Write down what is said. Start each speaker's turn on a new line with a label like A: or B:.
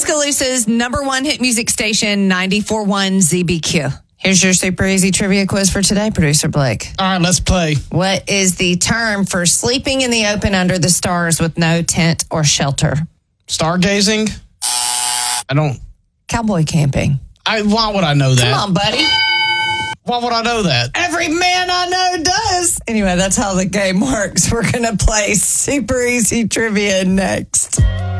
A: Tuscaloosa's number one hit music station, 94.1 ZBQ. Here's your super easy trivia quiz for today, Producer Blake.
B: All right, let's play.
A: What is the term for sleeping in the open under the stars with no tent or shelter?
B: Stargazing?
A: Cowboy camping.
B: Why would I know that?
A: Come on, buddy.
B: Why would I know that?
A: Every man I know does. Anyway, that's how the game works. We're going to play super easy trivia next.